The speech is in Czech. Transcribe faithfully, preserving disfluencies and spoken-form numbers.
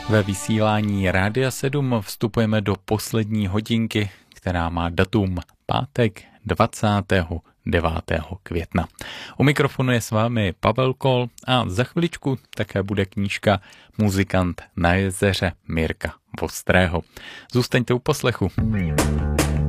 Ve vysílání Rádia sedm vstupujeme do poslední hodinky, která má datum pátek dvacátého devátého května. U mikrofonu je s vámi Pavel Kol a za chviličku také bude knížka Muzikant na jezeře Mirka Vostrého. Zůstaňte u poslechu.